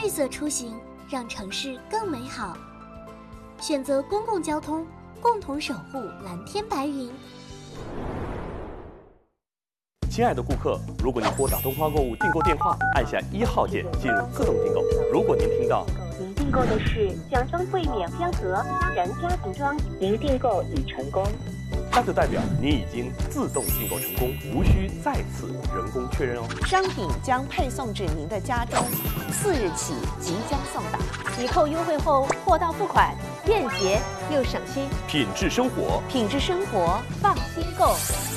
绿色出行，让城市更美好。选择公共交通，共同守护蓝天白云。 亲爱的顾客，如果您拨打东方购物订购电话，按下1号键进入自动订购。如果您听到您订购的是奖装柜免香盒家人家庭装，您订购已成功， 那就代表您已经自动订购成功，无需再次人工确认哦。 商品将配送至您的家中，4日起即将送达。抵扣优惠后，货到付款，便捷又省心。 品质生活， 品质生活，放心购。